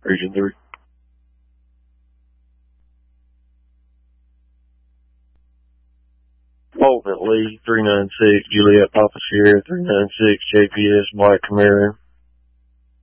Region 3. Fulton Lee, 396, Juliet Papa Sierra, 396, JPS, Black Camaro.